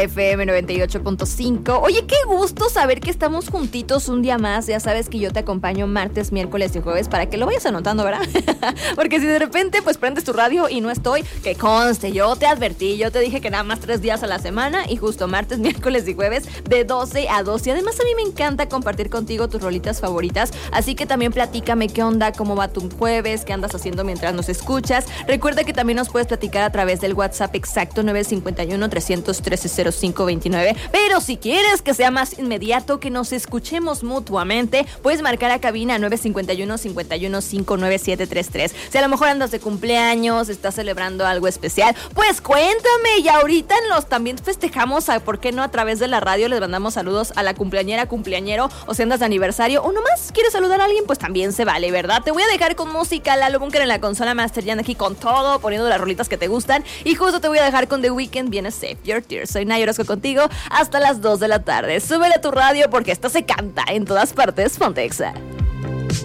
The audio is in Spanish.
FM 98.5. Oye, qué gusto saber que estamos juntitos un día más. Ya sabes que yo te acompaño martes, miércoles y jueves para que lo vayas anotando, ¿verdad? Porque si de repente pues prendes tu radio y no estoy, que conste, yo te advertí, yo te dije que nada más 3 días a la semana y justo martes, miércoles y jueves de 12 a 2. Y además a mí me encanta compartir contigo tus rolitas favoritas, así que también platícame qué onda, cómo va tu jueves, qué andas haciendo mientras nos escuchas. Recuerda que también nos puedes platicar a través del WhatsApp exacto 951-313-0529. Pero si quieres que sea más inmediato, que nos escuchemos mutuamente, puedes marcar a cabina 951-51-59733. Si a lo mejor andas de cumpleaños, estás celebrando algo especial, pues cuéntame. Y ahorita también festejamos, ¿por qué no? A través de la radio les mandamos saludos a la cumpleañera, cumpleañero, o si andas de aniversario o nomás quieres saludar a alguien, pues también se vale, ¿verdad? Te voy a dejar con música, Lalo Bunker en la consola Master, ya aquí con todo, poniendo las rolitas que te gustan. Y justo te voy a dejar con The Weeknd, viene Save Your Tears. Soy Naya Orozco contigo hasta las 2 de la tarde. Súbele a tu radio porque esto se canta en todas partes. Ponte Exa.